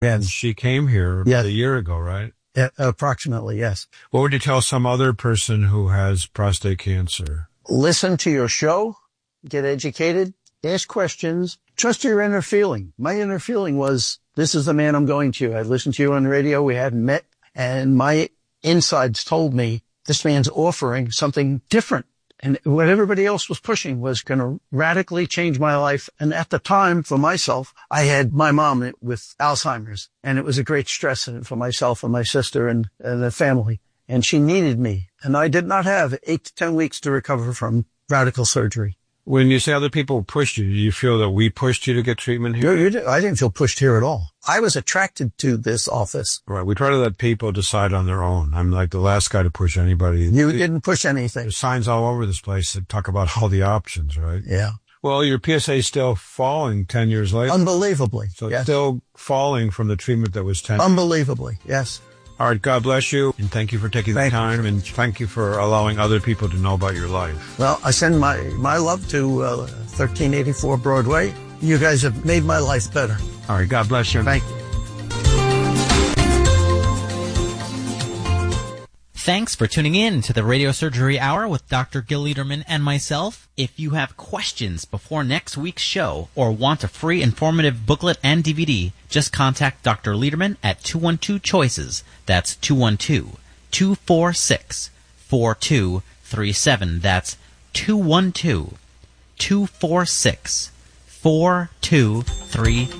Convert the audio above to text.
Yes. She came here Yes. a year ago, right? Approximately, yes. What would you tell some other person who has prostate cancer? Listen to your show, get educated, ask questions, trust your inner feeling. My inner feeling was, this is the man I'm going to. I listened to you on the radio. We hadn't met, and my insides told me this man's offering something different. And what everybody else was pushing was going to radically change my life. And at the time, for myself, I had my mom with Alzheimer's, and it was a great stress for myself and my sister and the family. And she needed me. And I did not have 8 to 10 weeks to recover from radical surgery. When you say other people pushed you, do you feel that we pushed you to get treatment here? I didn't feel pushed here at all. I was attracted to this office. Right. We try to let people decide on their own. I'm like the last guy to push anybody. You didn't push anything. There's signs all over this place that talk about all the options, right? Yeah. Well, your PSA is still falling 10 years later. Unbelievably. So yes. It's still falling from the treatment that was 10. Unbelievably. Yes. All right. God bless you. And thank you for taking the time. And thank you for allowing other people to know about your life. Well, I send my love to 1384 Broadway. You guys have made my life better. All right. God bless you. Thank you. Thanks for tuning in to the Radio Surgery Hour with Dr. Gil Lederman and myself. If you have questions before next week's show or want a free informative booklet and DVD, just contact Dr. Lederman at 212-CHOICES. That's 212-246-4237. That's 212-246-4237.